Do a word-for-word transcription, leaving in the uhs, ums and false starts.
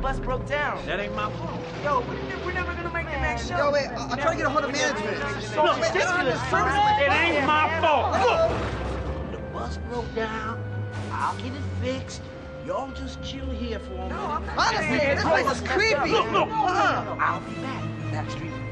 bus broke down. That ain't my fault. Yo, we're, we're never gonna make the next show. Yo, wait, I'll try to get a hold of management. So ridiculous, man. It ain't my fault. Look. The bus broke down. I'll get it fixed. Y'all just chill here for a minute. Honestly, this place is creepy. Look, look. Uh-uh. I'll be back. Backstreet.